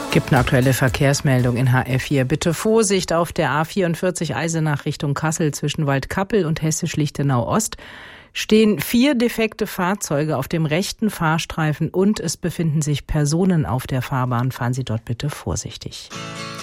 Gibt eine aktuelle Verkehrsmeldung in HR4. Bitte Vorsicht auf der A44 Eisenach Richtung Kassel zwischen Waldkappel und Hessisch-Lichtenau Ost. Stehen 4 defekte Fahrzeuge auf dem rechten Fahrstreifen und es befinden sich Personen auf der Fahrbahn. Fahren Sie dort bitte vorsichtig.